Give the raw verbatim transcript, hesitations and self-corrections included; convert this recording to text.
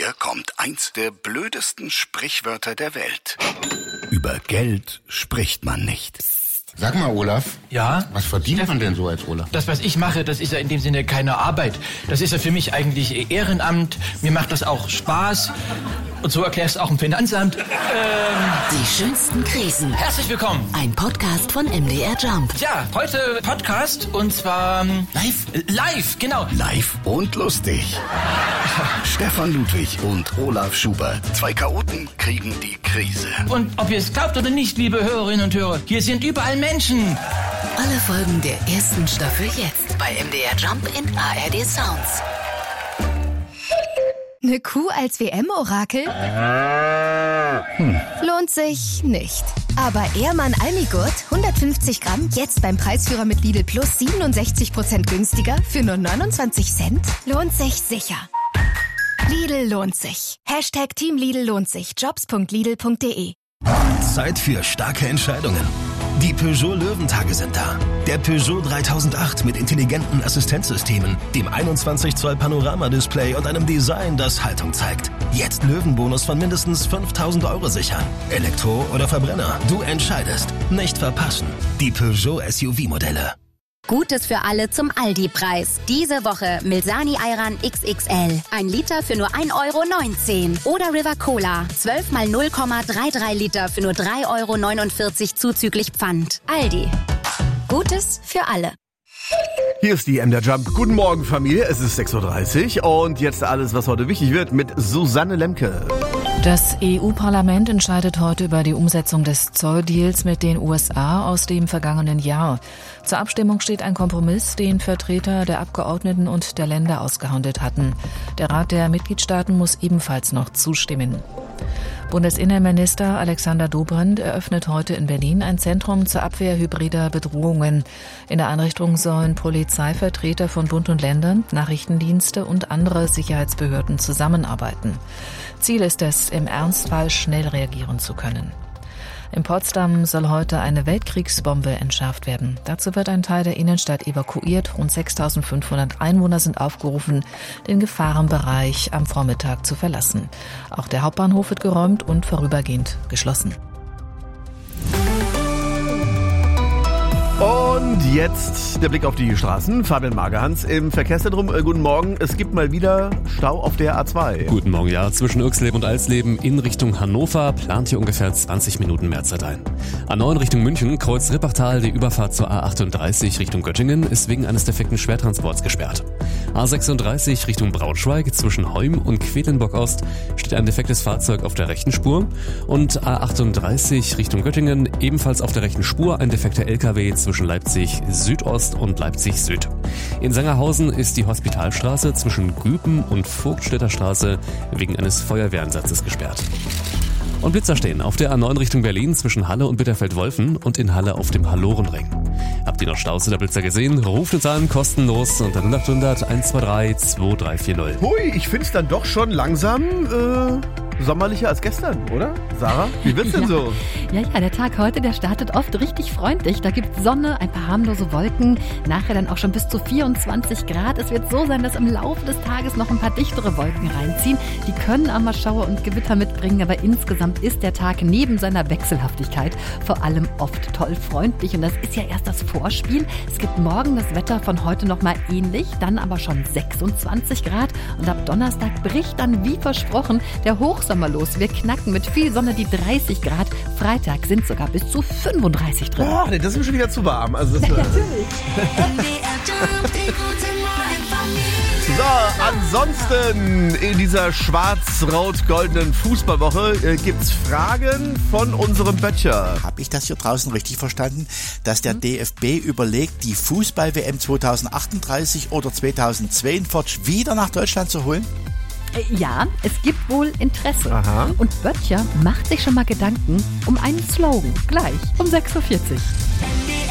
Hier kommt eins der blödesten Sprichwörter der Welt. Über Geld spricht man nicht. Sag mal, Olaf. Ja? Was verdient man denn so als Olaf? Das, was ich mache, das ist ja in dem Sinne keine Arbeit. Das ist ja für mich eigentlich Ehrenamt. Mir macht das auch Spaß. Und so erklärst du auch im Finanzamt. Ähm, Die schönsten Krisen. herzlich willkommen. Ein Podcast von M D R Jump. Ja, heute Podcast und zwar... ähm, Live? äh, Live, genau. Live und lustig. Stefan Ludwig und Olaf Schubert. Zwei Chaoten kriegen die Krise. Und ob ihr es glaubt oder nicht, liebe Hörerinnen und Hörer, hier sind überall Menschen. Alle Folgen der ersten Staffel jetzt bei M D R Jump in A R D Sounds. Eine Kuh als W M-Orakel? Hm. Lohnt sich nicht. Aber Ehrmann Almigurt, hundertfünfzig Gramm, jetzt beim Preisführer mit Lidl Plus siebenundsechzig Prozent günstiger für nur neunundzwanzig Cent? Lohnt sich sicher. Lidl lohnt sich. Hashtag Team Lidl lohnt sich. Jobs punkt lidl punkt de. Zeit für starke Entscheidungen. Die Peugeot Löwentage sind da. Der Peugeot dreitausendacht mit intelligenten Assistenzsystemen, dem einundzwanzig Zoll Panoramadisplay und einem Design, das Haltung zeigt. Jetzt Löwenbonus von mindestens fünftausend Euro sichern. Elektro oder Verbrenner, du entscheidest. Nicht verpassen. Die Peugeot S U V-Modelle. Gutes für alle zum Aldi-Preis. Diese Woche Milsani Ayran X X L. Ein Liter für nur ein Euro neunzehn. Oder River Cola. zwölf mal null Komma dreiunddreißig Liter für nur drei Euro neunundvierzig zuzüglich Pfand. Aldi. Gutes für alle. Hier ist die M D R Jump. Guten Morgen, Familie. Es ist sechs Uhr dreißig und jetzt alles, was heute wichtig wird, mit Susanne Lemke. Das E U-Parlament entscheidet heute über die Umsetzung des Zolldeals mit den U S A aus dem vergangenen Jahr. Zur Abstimmung steht ein Kompromiss, den Vertreter der Abgeordneten und der Länder ausgehandelt hatten. Der Rat der Mitgliedstaaten muss ebenfalls noch zustimmen. Bundesinnenminister Alexander Dobrindt eröffnet heute in Berlin ein Zentrum zur Abwehr hybrider Bedrohungen. In der Einrichtung sollen Polizeivertreter von Bund und Ländern, Nachrichtendienste und andere Sicherheitsbehörden zusammenarbeiten. Ziel ist es, im Ernstfall schnell reagieren zu können. In Potsdam soll heute eine Weltkriegsbombe entschärft werden. Dazu wird ein Teil der Innenstadt evakuiert. Rund sechstausendfünfhundert Einwohner sind aufgerufen, den Gefahrenbereich am Vormittag zu verlassen. Auch der Hauptbahnhof wird geräumt und vorübergehend geschlossen. Und jetzt der Blick auf die Straßen. Fabian Magerhans im Verkehrszentrum. Äh, guten Morgen. Es gibt mal wieder Stau auf der A zwei. Guten Morgen, ja. Zwischen Irxleben und Alsleben in Richtung Hannover plant hier ungefähr zwanzig Minuten mehr Zeit ein. A neun Richtung München, Kreuz Rippachtal, die Überfahrt zur A achtunddreißig Richtung Göttingen ist wegen eines defekten Schwertransports gesperrt. A sechsunddreißig Richtung Braunschweig, zwischen Heum und Quedlinburg Ost steht ein defektes Fahrzeug auf der rechten Spur. Und A achtunddreißig Richtung Göttingen, ebenfalls auf der rechten Spur ein defekter L K W zwischen Leipzig Südost und Leipzig Süd. In Sangerhausen ist die Hospitalstraße zwischen Güpen und Vogtstädter Straße wegen eines Feuerwehreinsatzes gesperrt. Und Blitzer stehen auf der A neun Richtung Berlin zwischen Halle und Bitterfeld-Wolfen und in Halle auf dem Hallorenring. Habt ihr noch Staus oder Blitzer gesehen? Ruft uns an, kostenlos unter null acht hundert eins zwei drei zwei drei vier null. Hui, ich find's dann doch schon langsam äh, sommerlicher als gestern, oder? Sarah, wie wird's denn ja. so? Ja, ja, der Tag heute, der startet oft richtig freundlich. Da gibt's Sonne, ein paar harmlose Wolken, nachher dann auch schon bis zu vierundzwanzig Grad. Es wird so sein, dass im Laufe des Tages noch ein paar dichtere Wolken reinziehen. Die können auch mal Schauer und Gewitter mitbringen, aber insgesamt ist der Tag neben seiner Wechselhaftigkeit vor allem oft toll freundlich. Und das ist ja erst das Vorspiel. Es gibt morgen das Wetter von heute noch mal ähnlich, dann aber schon sechsundzwanzig Grad. Und ab Donnerstag bricht dann wie versprochen der Hochsommer los. Wir knacken mit viel Sonne die dreißig Grad. Freitag sind sogar bis zu fünfunddreißig drin. Boah, das ist mir schon wieder zu warm. Also das, ja, äh natürlich. So, ansonsten in dieser schwarz-rot-goldenen Fußballwoche äh, gibt's Fragen von unserem Böttcher. Habe ich das hier draußen richtig verstanden, dass der D F B überlegt, die Fußball-W M zweitausendachtunddreißig oder zweitausendzweiundvierzig wieder nach Deutschland zu holen? Ja, es gibt wohl Interesse. Aha. Und Böttcher macht sich schon mal Gedanken um einen Slogan. Gleich um sechs Uhr vierzig.